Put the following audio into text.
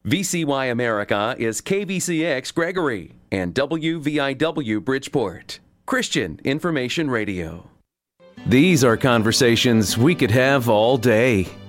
VCY America is KVCX Gregory and WVIW Bridgeport, Christian Information Radio. These are conversations we could have all day.